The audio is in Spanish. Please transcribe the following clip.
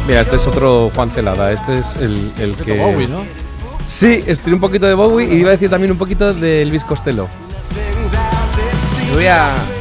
Mira, este es otro Juan Celada. Este es el que... Bowie, ¿no? Sí, tiene un poquito de Bowie y iba a decir también un poquito de Elvis Costello. Voy a